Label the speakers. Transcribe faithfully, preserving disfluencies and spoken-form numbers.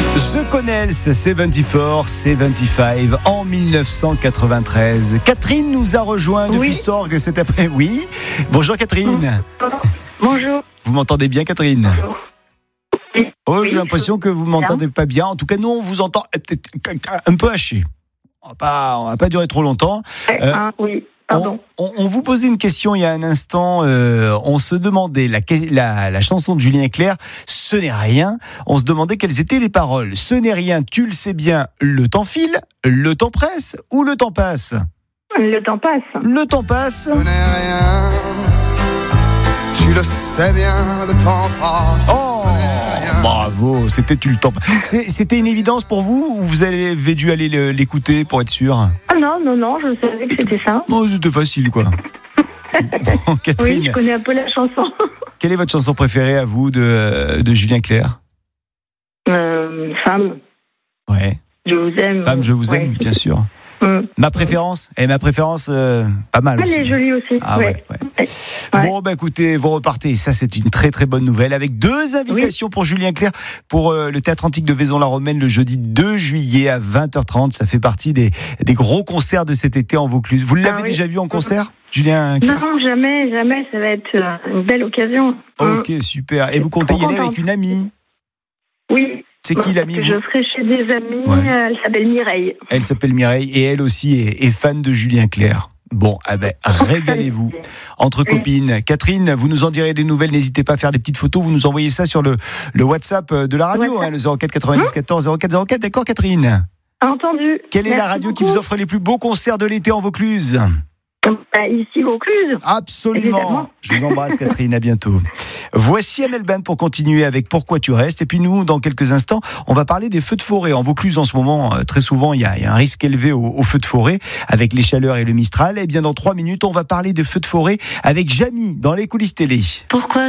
Speaker 1: The Connells, soixante-quatre, soixante-quinze, en dix-neuf cent quatre-vingt-treize. Catherine nous a rejoint depuis
Speaker 2: Oui.
Speaker 1: Sorgues cet après. Oui. Bonjour Catherine.
Speaker 2: Bonjour.
Speaker 1: Vous m'entendez bien Catherine?
Speaker 2: Bonjour.
Speaker 1: Oh,
Speaker 2: Oui,
Speaker 1: j'ai l'impression que vous m'entendez pas bien. En tout cas, nous on vous entend peut-être un peu haché. On va pas, on va pas durer trop longtemps. Euh,
Speaker 2: Ah, oui, pardon.
Speaker 1: On, on, on vous posait une question il y a un instant. Euh, on se demandait la, la, la chanson de Julien Clerc. Ce n'est rien. On se demandait quelles étaient les paroles. Ce n'est rien. Tu le sais bien. Le temps file. Le temps presse ou le temps passe.
Speaker 2: Le temps passe.
Speaker 1: Le temps passe.
Speaker 3: Ce n'est rien, tu le sais bien, le temps passe.
Speaker 1: Oh, bravo. C'était tu le temps. C'est, c'était une évidence pour vous ou vous avez dû aller le, l'écouter pour être sûr?
Speaker 2: Ah non, non, non, je savais que c'était ça.
Speaker 1: Oh, c'était facile quoi. Bon, Catherine,
Speaker 2: Oui, je connais un peu la chanson.
Speaker 1: quelle est votre chanson préférée à vous de, de Julien Clerc?
Speaker 2: Euh, femme,
Speaker 1: Ouais.
Speaker 2: je vous aime.
Speaker 1: Femme, je vous
Speaker 2: Ouais.
Speaker 1: aime, bien sûr.
Speaker 2: Hum.
Speaker 1: Ma préférence, et ma préférence, euh, pas mal
Speaker 2: Elle
Speaker 1: aussi.
Speaker 2: est jolie aussi.
Speaker 1: Ah ouais, ouais.
Speaker 2: Ouais. Ouais.
Speaker 1: Bon, bah écoutez, vous repartez. Ça, c'est une très très bonne nouvelle avec deux invitations pour Julien Clerc pour euh, le Théâtre Antique de Vaison-la-Romaine le jeudi deux juillet à vingt heures trente. Ça fait partie des, des gros concerts de cet été en Vaucluse. Vous l'avez
Speaker 2: Ah oui.
Speaker 1: déjà vu en concert, Julien Clerc?
Speaker 2: Non, jamais, jamais, ça va être euh, une belle occasion.
Speaker 1: Ok,
Speaker 2: Hum.
Speaker 1: super. Et vous comptez y
Speaker 2: Trop
Speaker 1: aller avec
Speaker 2: contente.
Speaker 1: une amie?
Speaker 2: Oui.
Speaker 1: C'est qui l'amie?
Speaker 2: Parce que je serai chez des amis,
Speaker 1: Ouais.
Speaker 2: euh, elle s'appelle Mireille.
Speaker 1: Elle s'appelle Mireille et elle aussi est, est fan de Julien Clerc. Bon, eh ben, régalez-vous entre copines. Catherine, vous nous en direz des nouvelles. N'hésitez pas à faire des petites photos. Vous nous envoyez ça sur le, le WhatsApp de la radio,
Speaker 2: WhatsApp.
Speaker 1: hein, le zéro quatre quatre-vingt-dix quatorze zéro quatre zéro quatre. D'accord, Catherine?
Speaker 2: Entendu.
Speaker 1: Quelle est la
Speaker 2: Merci
Speaker 1: radio qui
Speaker 2: beaucoup.
Speaker 1: vous offre les plus beaux concerts de l'été en Vaucluse?
Speaker 2: Bah, ici, Vaucluse.
Speaker 1: Absolument.
Speaker 2: Évidemment.
Speaker 1: Je vous embrasse, Catherine. À bientôt. Voici Amel Ben pour continuer avec Pourquoi tu restes. Et puis nous, dans quelques instants, on va parler des feux de forêt. En Vaucluse, en ce moment, euh, très souvent, il y a, il y a un risque élevé aux, aux feux de forêt avec les chaleurs et le Mistral. Et bien, dans trois minutes, on va parler des feux de forêt avec Jamy dans les coulisses télé.
Speaker 4: Pourquoi